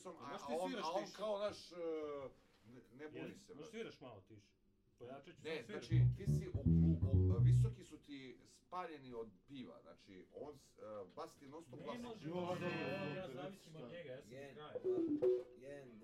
basom, a on kao naš, ne buni se. Možeš sviraš malo tiše. Pojačat ću ne, znači, ti si, visoki su ti spaljeni od piva, znači, on, bas ti non stop glasa. Ne može, ja zavisim od njega, ja sam krajem.